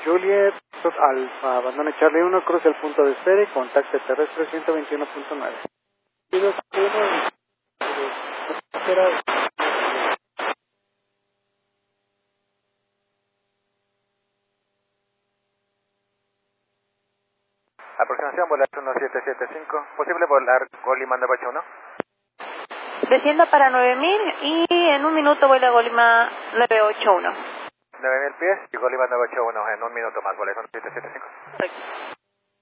Juliet Alfa, abandone Charlie 1, cruce el punto de espera y contacte terrestre 121.9. Aproximación volar 1775. ¿Posible volar Golima 981? Descienda para 9000 y en un minuto vuela Golima 981. 9000 pies y Golima 981 en un minuto más, volar 1775. Perfecto.